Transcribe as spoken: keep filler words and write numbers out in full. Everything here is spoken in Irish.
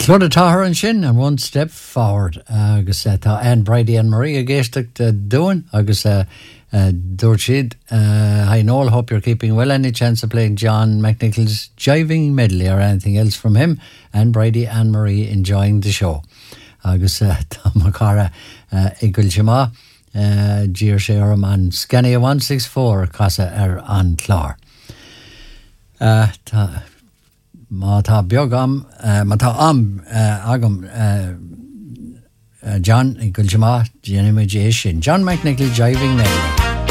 Clodagh Tahar and Shin and one step forward. Agus uh, tá Anne Brady and Maria Gaisteach uh, doing. Agus uh, uh, Dorchid, uh, hi Noel, hope you're keeping well. Any chance of playing John McNichol's Jiving Medley or anything else from him? Anne Brady and Marie enjoying the show. Agus uh, tá Macara uh, Igulchima, uh, Gir Sheoram and Scania one six four Casa er an Clár. Uh, tá Má tá beag am, uh, má tá am uh, agam uh, uh, John i gulchama Jenny Majay sin. John McNichol Jiving Medley.